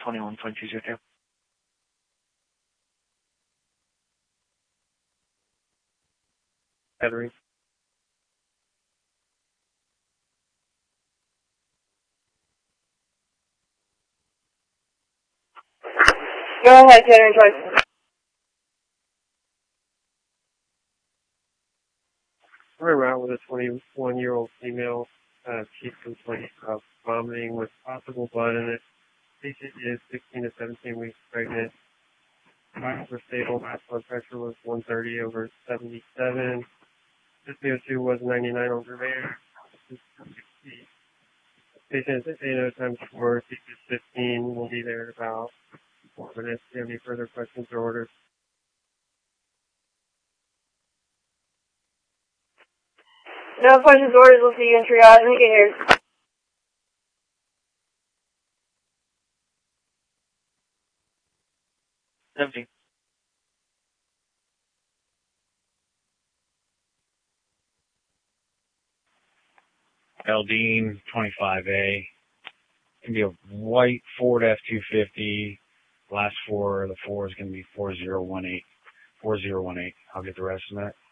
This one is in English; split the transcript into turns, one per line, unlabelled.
21.202.
Battery.
Go ahead, Tanner and Joyce.
We're around with a 21-year-old female. Chief complaint of vomiting with possible blood in it. Patient is 16 to 17 weeks pregnant. Vitals were stable. Mass blood pressure was 130 over 77. The CO2 was 99 over there. Patient is 8 times 4, CQ is 15. We'll be there in about 4 minutes. Do you have any further questions or orders?
No questions, orders. We'll see you in triage. Make it here.
Empty.
Eldine, 25A. It's going to be a white Ford F-250. Last four, the 4 is going to be 4018. 4018. I'll get the rest of that.